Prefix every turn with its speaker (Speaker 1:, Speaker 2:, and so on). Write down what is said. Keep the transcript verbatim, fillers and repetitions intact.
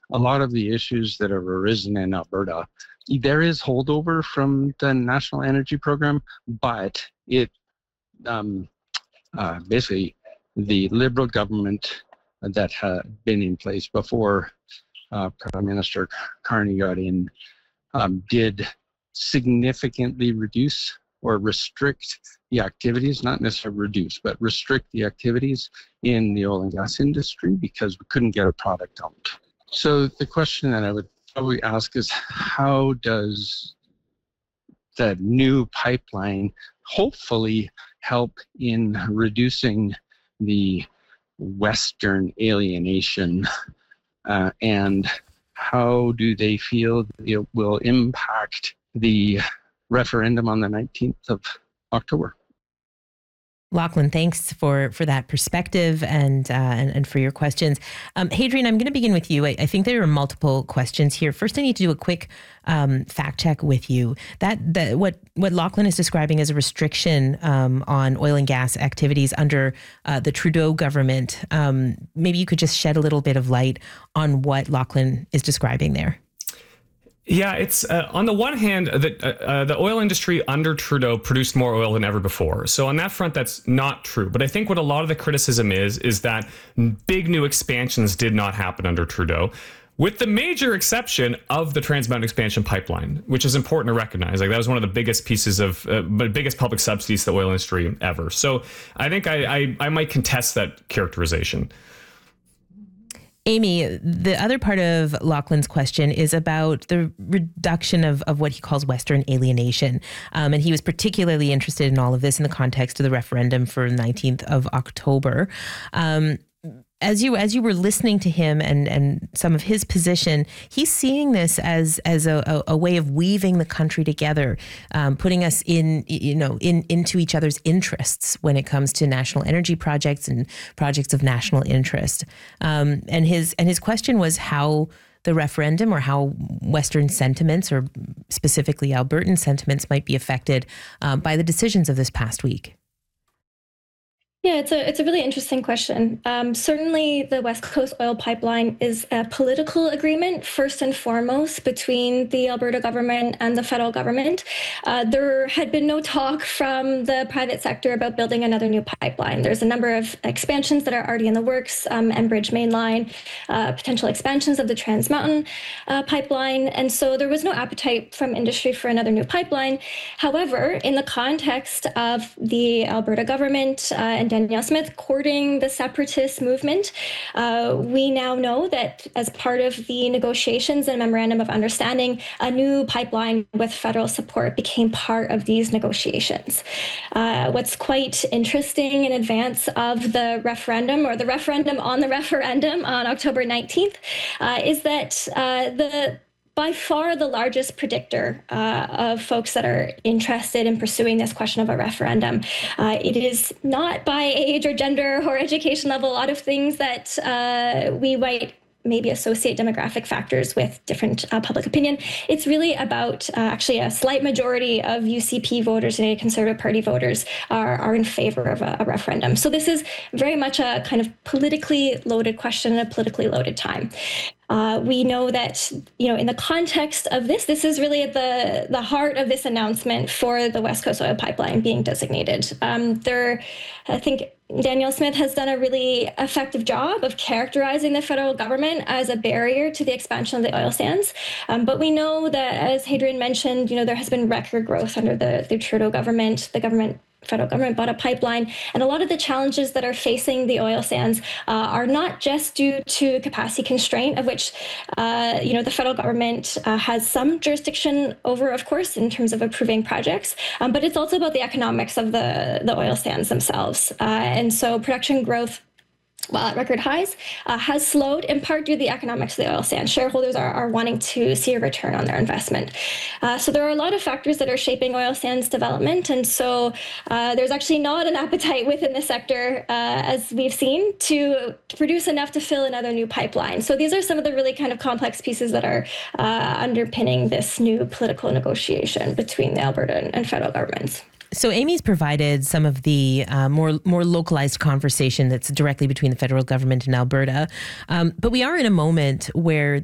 Speaker 1: a lot of the issues that have arisen in Alberta, there is holdover from the National Energy Program, but it um, uh, basically the Liberal government that had been in place before uh, Prime Minister Carney got in um, did significantly reduce or restrict the activities, not necessarily reduce, but restrict the activities in the oil and gas industry because we couldn't get a product out. So the question that I would probably ask is, how does the new pipeline hopefully help in reducing the Western alienation, uh, and how do they feel it will impact the referendum on the nineteenth of October?
Speaker 2: Lachlan, thanks for, for that perspective and, uh, and and for your questions. Um, Hadrien, I'm going to begin with you. I, I think there are multiple questions here. First, I need to do a quick um, fact check with you. That that what what Lachlan is describing as a restriction um, on oil and gas activities under uh, the Trudeau government. Um, maybe you could just shed a little bit of light on what Lachlan is describing there.
Speaker 3: Yeah, it's uh, on the one hand, the, uh, uh, the oil industry under Trudeau produced more oil than ever before. So on that front, that's not true. But I think what a lot of the criticism is, is that big new expansions did not happen under Trudeau, with the major exception of the Trans Mountain Expansion Pipeline, which is important to recognize. Like that was one of the biggest pieces of, uh, biggest public subsidies to the oil industry ever. So I think I, I, I might contest that characterization.
Speaker 2: Amy, the other part of Lachlan's question is about the reduction of, of what he calls Western alienation. Um, and he was particularly interested in all of this in the context of the referendum for the nineteenth of October. Um, As you as you were listening to him and, and some of his position, he's seeing this as as a, a way of weaving the country together, um, putting us in you know in into each other's interests when it comes to national energy projects and projects of national interest. Um, and his and his question was how the referendum or how Western sentiments, or specifically Albertan sentiments, might be affected um, by the decisions of this past week.
Speaker 4: Yeah, it's a it's a really interesting question. Um, certainly, the West Coast Oil Pipeline is a political agreement, first and foremost, between the Alberta government and the federal government. Uh, there had been no talk from the private sector about building another new pipeline. There's a number of expansions that are already in the works, um, Enbridge Mainline, uh, potential expansions of the Trans Mountain uh, Pipeline, and so there was no appetite from industry for another new pipeline. However, in the context of the Alberta government uh, and Danielle Smith courting the separatist movement, Uh, we now know that as part of the negotiations and memorandum of understanding, a new pipeline with federal support became part of these negotiations. Uh, what's quite interesting in advance of the referendum, or the referendum on the referendum on October nineteenth, uh, is that uh, the by far the largest predictor uh, of folks that are interested in pursuing this question of a referendum. Uh, it is not by age or gender or education level, a lot of things that uh, we might maybe associate demographic factors with different uh, public opinion. It's really about uh, actually a slight majority of U C P voters and Conservative Party voters are, are in favor of a, a referendum. So this is very much a kind of politically loaded question in a politically loaded time. Uh, we know that, you know, in the context of this, this is really at the, the heart of this announcement for the West Coast Oil Pipeline being designated. Um, there, I think Danielle Smith has done a really effective job of characterizing the federal government as a barrier to the expansion of the oil sands. Um, but we know that, as Hadrien mentioned, you know, there has been record growth under the, the Trudeau government. The government federal government bought a pipeline, and a lot of the challenges that are facing the oil sands uh, are not just due to capacity constraint, of which uh, you know the federal government uh, has some jurisdiction over, of course, in terms of approving projects, um, but it's also about the economics of the the oil sands themselves, uh, and so production growth, while at record highs, uh, has slowed in part due to the economics of the oil sands. Shareholders are, are wanting to see a return on their investment. Uh, so there are a lot of factors that are shaping oil sands development. And so uh, there's actually not an appetite within the sector, uh, as we've seen, to, to produce enough to fill another new pipeline. So these are some of the really kind of complex pieces that are uh, underpinning this new political negotiation between the Alberta and, and federal governments.
Speaker 2: So Amy's provided some of the uh, more more localized conversation that's directly between the federal government and Alberta. Um, but we are in a moment where